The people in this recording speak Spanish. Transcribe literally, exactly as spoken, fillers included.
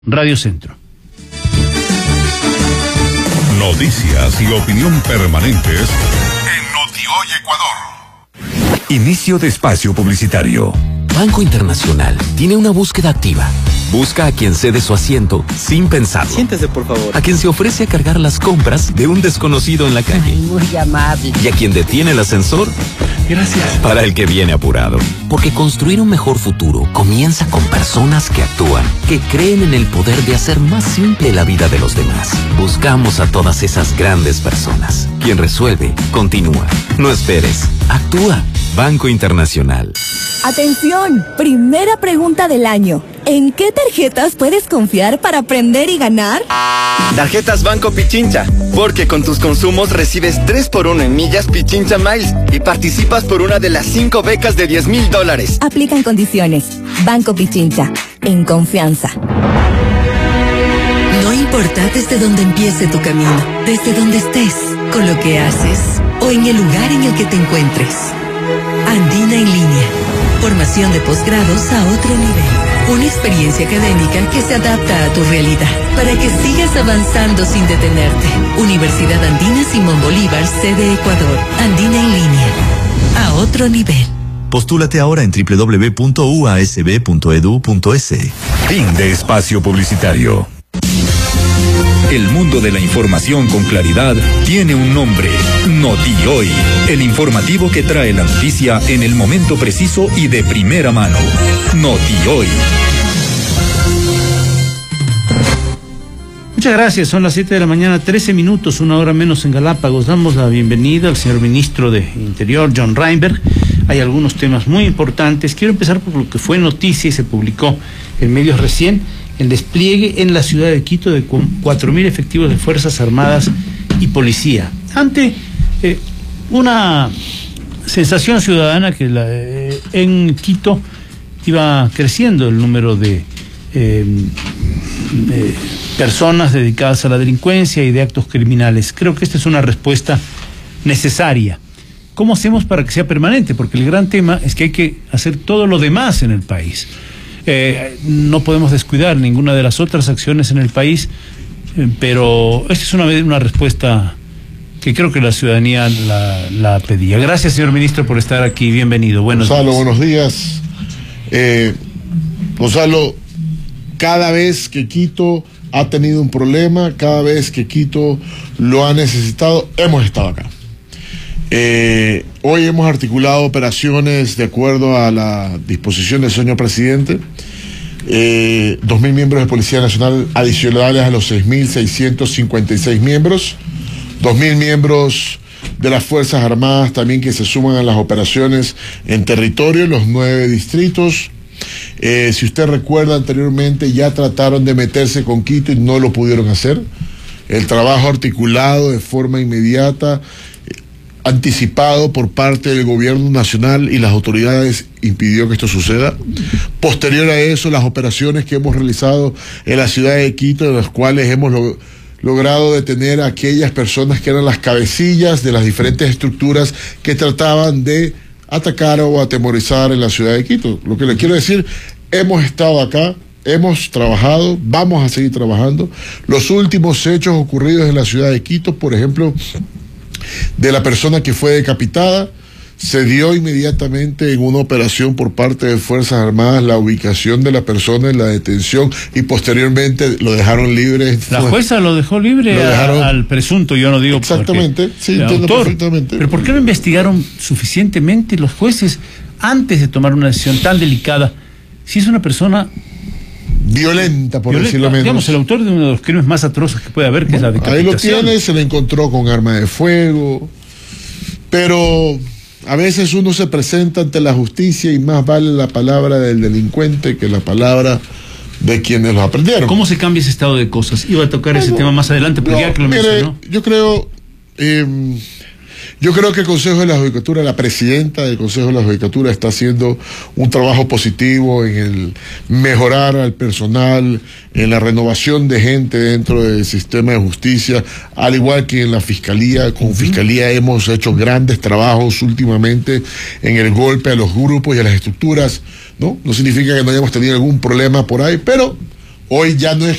Radio Centro. Noticias y opinión permanentes en NotiHoy Ecuador. Inicio de espacio publicitario. Banco Internacional tiene una búsqueda activa. Busca a quien cede su asiento sin pensarlo. Siéntese, por favor. A quien se ofrece a cargar las compras de un desconocido en la calle. Muy amable. Y a quien detiene el ascensor. Gracias. Para el que viene apurado. Porque construir un mejor futuro comienza con personas que actúan, que creen en el poder de hacer más simple la vida de los demás. Buscamos a todas esas grandes personas. Quien resuelve, continúa. No esperes, actúa. Banco Internacional. Atención, primera pregunta del año. ¿En qué tarjetas puedes confiar para aprender y ganar? Tarjetas Banco Pichincha, porque con tus consumos recibes tres por uno en millas Pichincha Miles y participas por una de las cinco becas de diez mil dólares. Aplican condiciones. Banco Pichincha, en confianza. No importa desde dónde empiece tu camino, desde donde estés, con lo que haces o en el lugar en el que te encuentres. Andina en línea. Formación de posgrados a otro nivel. Una experiencia académica que se adapta a tu realidad para que sigas avanzando sin detenerte. Universidad Andina Simón Bolívar, sede Ecuador. Andina en línea. A otro nivel. Postúlate ahora en doble u doble u doble u punto u a s b punto e d u punto es. Fin de espacio publicitario. El mundo de la información con claridad tiene un nombre: NotiHoy, el informativo que trae la noticia en el momento preciso y de primera mano. NotiHoy. Muchas gracias, son las siete de la mañana, trece minutos, una hora menos en Galápagos. Damos la bienvenida al señor ministro de Interior, John Reinberg. Hay algunos temas muy importantes. Quiero empezar por lo que fue noticia y se publicó en medios recién: el despliegue en la ciudad de Quito de cuatro mil efectivos de Fuerzas Armadas y Policía. Ante eh, una sensación ciudadana que la, eh, en Quito iba creciendo el número de eh, eh, personas dedicadas a la delincuencia y de actos criminales. Creo que esta es una respuesta necesaria. ¿Cómo hacemos para que sea permanente? Porque el gran tema es que hay que hacer todo lo demás en el país. Eh, no podemos descuidar ninguna de las otras acciones en el país, eh, pero esta es una, una respuesta que creo que la ciudadanía la, la pedía. Gracias, señor ministro, por estar aquí. Bienvenido. Buenos Gonzalo, días. buenos días. Eh, Gonzalo, cada vez que Quito ha tenido un problema, cada vez que Quito lo ha necesitado, hemos estado acá. Eh, hoy hemos articulado operaciones de acuerdo a la disposición del señor presidente. Eh, dos mil miembros de Policía Nacional adicionales a los seis mil seiscientos cincuenta y seis miembros. Dos mil miembros de las Fuerzas Armadas también que se suman a las operaciones en territorio, los nueve distritos. Eh, si usted recuerda, anteriormente ya trataron de meterse con Quito y no lo pudieron hacer. El trabajo articulado de forma inmediata, anticipado por parte del gobierno nacional y las autoridades, impidió que esto suceda. Posterior a eso, las operaciones que hemos realizado en la ciudad de Quito, en las cuales hemos lo, logrado detener a aquellas personas que eran las cabecillas de las diferentes estructuras que trataban de atacar o atemorizar en la ciudad de Quito. Lo que le quiero decir, hemos estado acá, hemos trabajado, vamos a seguir trabajando. Los últimos hechos ocurridos en la ciudad de Quito, por ejemplo, de la persona que fue decapitada, se dio inmediatamente en una operación por parte de Fuerzas Armadas la ubicación de la persona en la detención y posteriormente lo dejaron libre. La jueza lo dejó libre lo dejaron... a, al presunto, yo no digo exactamente, porque, sí, entiendo autor, perfectamente. Pero ¿por qué no investigaron suficientemente los jueces antes de tomar una decisión tan delicada? Si es una persona violenta, por violenta, decirlo menos. Digamos, el autor de uno de los crímenes más atroces que puede haber, que bueno, es la decapitación. Ahí lo tiene, se le encontró con arma de fuego, pero a veces uno se presenta ante la justicia y más vale la palabra del delincuente que la palabra de quienes lo aprendieron. ¿Cómo se cambia ese estado de cosas? Iba a tocar bueno, ese tema más adelante, pero no, ya que lo mire, mencionó. Yo creo... Eh, Yo creo que el Consejo de la Judicatura, la presidenta del Consejo de la Judicatura está haciendo un trabajo positivo en el mejorar al personal, en la renovación de gente dentro del sistema de justicia, al igual que en la Fiscalía. Con uh-huh. Fiscalía hemos hecho grandes trabajos últimamente en el golpe a los grupos y a las estructuras, ¿no? No significa que no hayamos tenido algún problema por ahí, pero Hoy ya no es